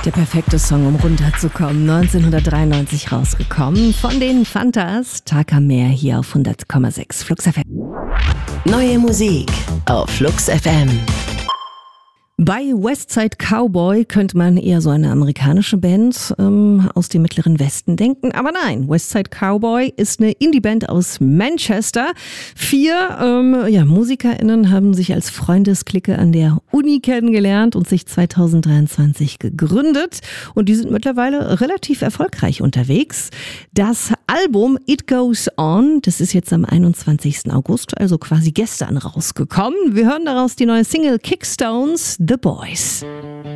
Der perfekte Song, um runterzukommen. 1993 rausgekommen. Von den Fantas. Tag am Meer hier auf 100,6 Flux FM. Neue Musik auf Flux FM. Bei Westside Cowboy könnte man eher so eine amerikanische Band aus dem Mittleren Westen denken. Aber nein, Westside Cowboy ist eine Indie-Band aus Manchester. 4 MusikerInnen haben sich als Freundesklicke an der Uni kennengelernt und sich 2023 gegründet. Und die sind mittlerweile relativ erfolgreich unterwegs. Das Album It Goes On, das ist jetzt am 21. August, also quasi gestern rausgekommen. Wir hören daraus die neue Single Kickstones, The Boys.